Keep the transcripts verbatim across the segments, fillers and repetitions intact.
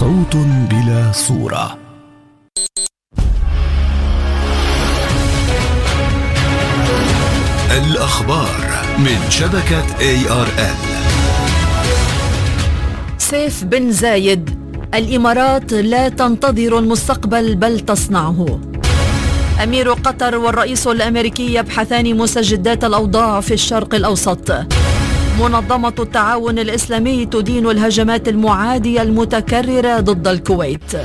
صوت بلا صورة. الأخبار من شبكة إيه آر إل. سيف بن زايد: الإمارات لا تنتظر المستقبل بل تصنعه. أمير قطر والرئيس الأمريكي يبحثان مستجدات الأوضاع في الشرق الأوسط. منظمة التعاون الإسلامي تدين الهجمات المعادية المتكررة ضد الكويت.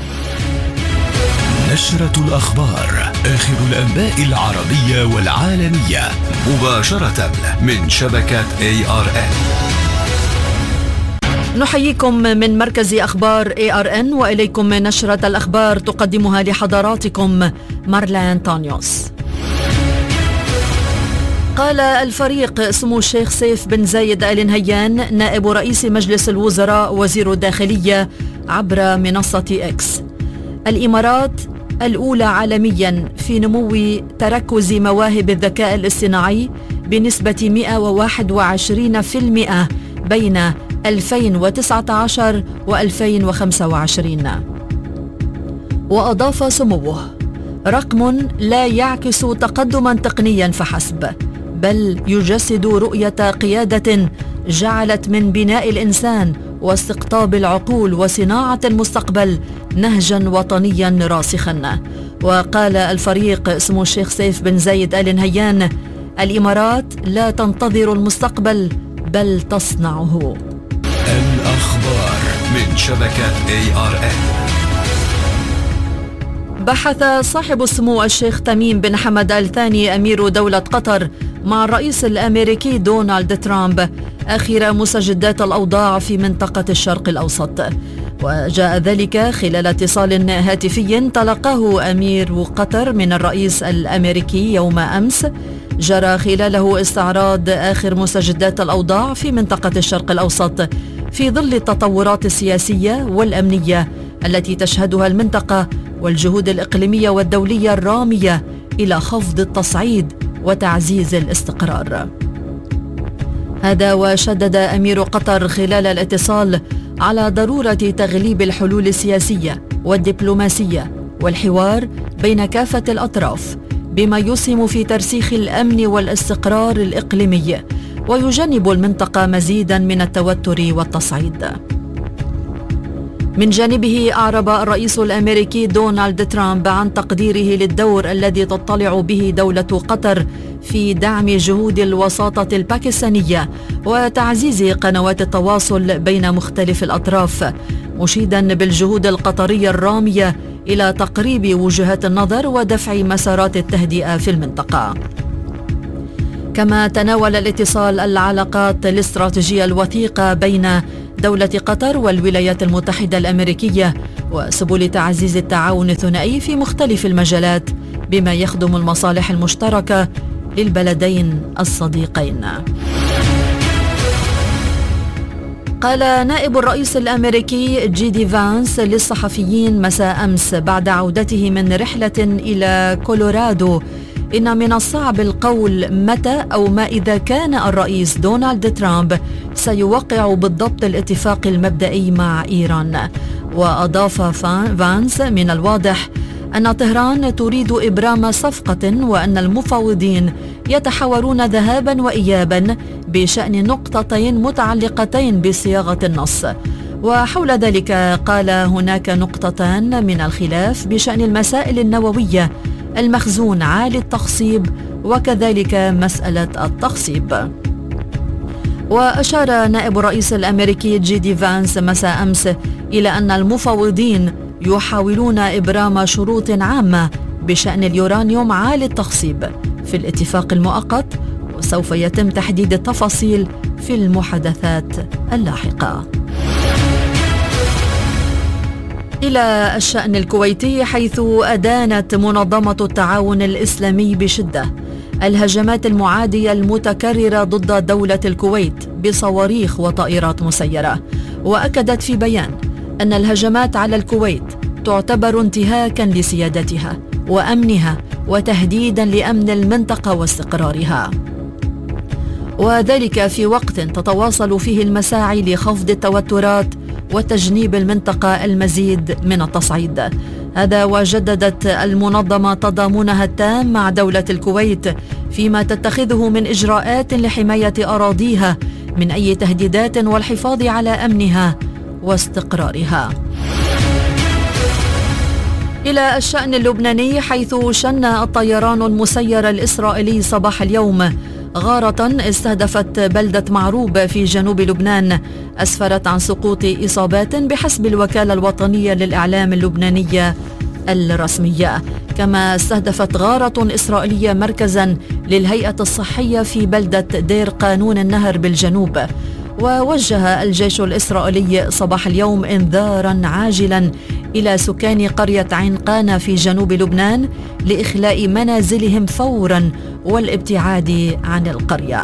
نشرة الأخبار، آخر الأنباء العربية والعالمية، مباشرة من شبكة إيه آر إن. نحييكم من مركز أخبار إيه آر إن، وإليكم نشرة الأخبار تقدمها لحضراتكم مارلان تانيوس. قال الفريق سمو الشيخ سيف بن زايد آل نهيان نائب رئيس مجلس الوزراء وزير الداخلية عبر منصة إكس: الإمارات الأولى عالميا في نمو تركز مواهب الذكاء الاصطناعي بنسبة مئة وواحد وعشرين بالمئة بين ألفين وتسعة عشر وألفين وخمسة وعشرين. وأضاف سموه: رقم لا يعكس تقدما تقنيا فحسب، بل يجسد رؤية قيادة جعلت من بناء الإنسان واستقطاب العقول وصناعة المستقبل نهجا وطنيا راسخا. وقال الفريق سمو الشيخ سيف بن زايد آل نهيان: الإمارات لا تنتظر المستقبل بل تصنعه. الأخبار من شبكة إيه آر إن. بحث صاحب السمو الشيخ تميم بن حمد آل ثاني أمير دولة قطر مع الرئيس الأمريكي دونالد ترامب آخر مستجدات الأوضاع في منطقة الشرق الأوسط، وجاء ذلك خلال اتصال هاتفي تلقاه أمير قطر من الرئيس الأمريكي يوم أمس، جرى خلاله استعراض آخر مستجدات الأوضاع في منطقة الشرق الأوسط في ظل التطورات السياسية والأمنية التي تشهدها المنطقة والجهود الإقليمية والدولية الرامية إلى خفض التصعيد وتعزيز الاستقرار. هذا وشدد أمير قطر خلال الاتصال على ضرورة تغليب الحلول السياسية والدبلوماسية والحوار بين كافة الأطراف بما يسهم في ترسيخ الأمن والاستقرار الإقليمي ويجنب المنطقة مزيدا من التوتر والتصعيد. من جانبه أعرب الرئيس الأمريكي دونالد ترامب عن تقديره للدور الذي تطلع به دولة قطر في دعم جهود الوساطة الباكستانية وتعزيز قنوات التواصل بين مختلف الأطراف، مشيدا بالجهود القطرية الرامية إلى تقريب وجهات النظر ودفع مسارات التهدئة في المنطقة. كما تناول الاتصال العلاقات الاستراتيجية الوثيقة بين دولة قطر والولايات المتحدة الأمريكية وسبل تعزيز التعاون الثنائي في مختلف المجالات بما يخدم المصالح المشتركة للبلدين الصديقين. قال نائب الرئيس الأمريكي جي دي فانس للصحفيين مساء أمس بعد عودته من رحلة إلى كولورادو: إن من الصعب القول متى أو ما إذا كان الرئيس دونالد ترامب سيوقع بالضبط الاتفاق المبدئي مع إيران. وأضاف فانس: من الواضح أن طهران تريد إبرام صفقة وأن المفاوضين يتحاورون ذهابا وإيابا بشأن نقطتين متعلقتين بصياغة النص. وحول ذلك قال: هناك نقطتان من الخلاف بشأن المسائل النووية، المخزون عالي التخصيب وكذلك مسألة التخصيب. وأشار نائب الرئيس الأمريكي جي دي فانس مساء أمس إلى أن المفاوضين يحاولون إبرام شروط عامة بشأن اليورانيوم عالي التخصيب في الاتفاق المؤقت، وسوف يتم تحديد التفاصيل في المحادثات اللاحقة. إلى الشأن الكويتي، حيث أدانت منظمة التعاون الإسلامي بشدة الهجمات المعادية المتكررة ضد دولة الكويت بصواريخ وطائرات مسيرة، وأكدت في بيان أن الهجمات على الكويت تعتبر انتهاكا لسيادتها وأمنها وتهديدا لأمن المنطقة واستقرارها، وذلك في وقت تتواصل فيه المساعي لخفض التوترات وتجنيب المنطقة المزيد من التصعيد. هذا وجددت المنظمة تضامنها التام مع دولة الكويت فيما تتخذه من إجراءات لحماية أراضيها من أي تهديدات والحفاظ على أمنها واستقرارها. إلى الشأن اللبناني، حيث شن الطيران المسير الإسرائيلي صباح اليوم غارة استهدفت بلدة معروب في جنوب لبنان أسفرت عن سقوط إصابات بحسب الوكالة الوطنية للإعلام اللبنانية الرسمية. كما استهدفت غارة إسرائيلية مركزا للهيئة الصحية في بلدة دير قانون النهر بالجنوب. ووجه الجيش الإسرائيلي صباح اليوم إنذارا عاجلا إلى سكان قرية عين قانا في جنوب لبنان لإخلاء منازلهم فورا والابتعاد عن القرية.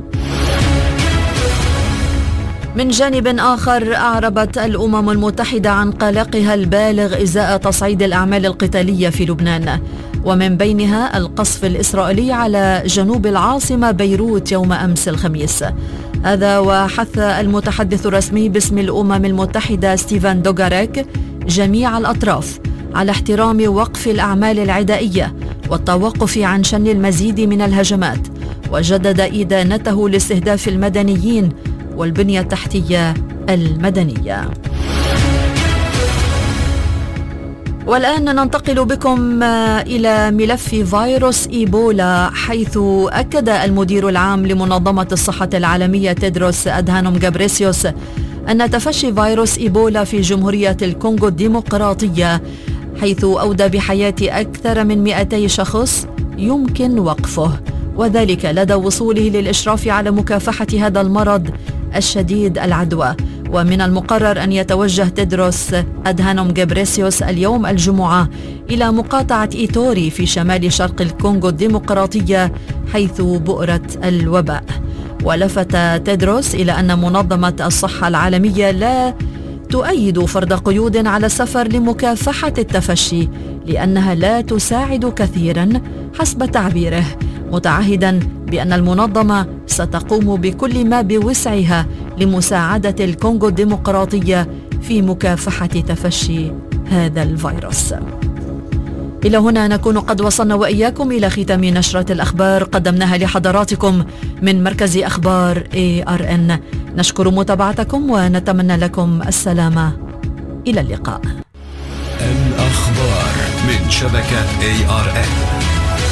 من جانب آخر، أعربت الأمم المتحدة عن قلقها البالغ إزاء تصعيد الأعمال القتالية في لبنان، ومن بينها القصف الإسرائيلي على جنوب العاصمة بيروت يوم أمس الخميس. هذا وحث المتحدث الرسمي باسم الأمم المتحدة ستيفان دوغاريك جميع الأطراف على احترام وقف الأعمال العدائية والتوقف عن شن المزيد من الهجمات، وجدد إدانته لاستهداف المدنيين والبنية التحتية المدنية. والآن ننتقل بكم إلى ملف فيروس إيبولا، حيث أكد المدير العام لمنظمة الصحة العالمية تيدروس أدهانوم غابريسيوس أن تفشي فيروس إيبولا في جمهورية الكونغو الديمقراطية، حيث أودى بحياة أكثر من مئتي شخص يمكن وقفه، وذلك لدى وصوله للإشراف على مكافحة هذا المرض الشديد العدوى. ومن المقرر أن يتوجه تيدروس أدهانوم غابريسيوس اليوم الجمعة إلى مقاطعة إيتوري في شمال شرق الكونغو الديمقراطية حيث بؤرت الوباء. ولفت تيدروس إلى أن منظمة الصحة العالمية لا تؤيد فرض قيود على السفر لمكافحة التفشي لأنها لا تساعد كثيرا حسب تعبيره، متعهدا بأن المنظمة ستقوم بكل ما بوسعها لمساعدة الكونغو الديمقراطية في مكافحة تفشي هذا الفيروس. إلى هنا نكون قد وصلنا وإياكم إلى ختام نشرة الأخبار قدمناها لحضراتكم من مركز أخبار إيه آر إن. نشكر متابعتكم ونتمنى لكم السلامة. إلى اللقاء. الأخبار من شبكة إيه آر إن.